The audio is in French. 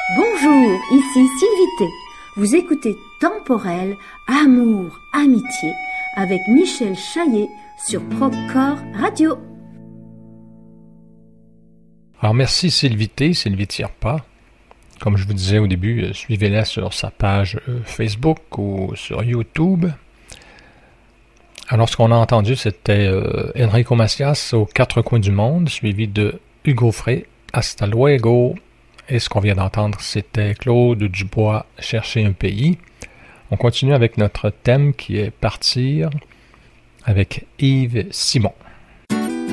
Bonjour, ici Sylvie. Vous écoutez Temporel, Amour, Amitié avec Michel Chaillet sur Procore Radio. Alors merci Sylvie Tierpas. Comme je vous disais au début, suivez-la sur sa page Facebook ou sur YouTube. Alors ce qu'on a entendu, c'était Enrico Macias aux quatre coins du monde, suivi de Hugo Frey, Hasta Luego. Et ce qu'on vient d'entendre, c'était Claude Dubois, Chercher un pays. On continue avec notre thème qui est Partir avec Yves Simon.